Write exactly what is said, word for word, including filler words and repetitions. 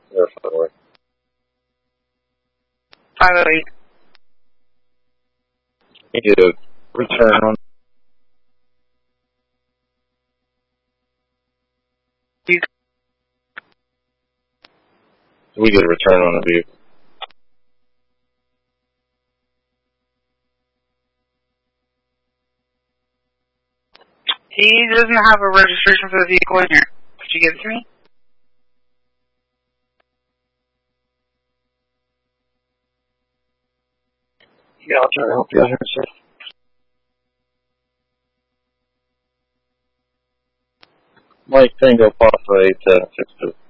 Definitely. five oh eight. You get a return on. You, We get a return on the vehicle. he doesn't have a registration for the vehicle in here. Could you give it to me? Yeah, I'll try to help you out here, sir. Mike Tango Papa eight seven six two.